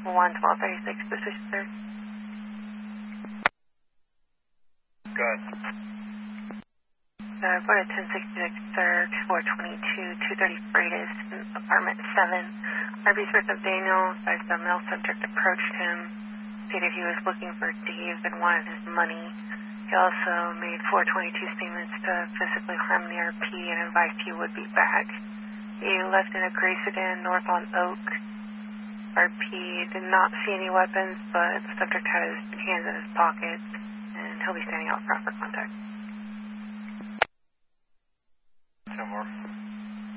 11236, position, sir. Good. Report a 1066 search for 230 Freitas, apartment 7. RV's Rick Daniel says the male subject approached him, stated he was looking for Dave and wanted his money. He also made 422 statements to physically harm the RP and advised he would be back. He left in a gray sedan north on Oak. RP did not see any weapons, but the subject had his hands in his pockets, and he'll be standing out front for contact. 10 more.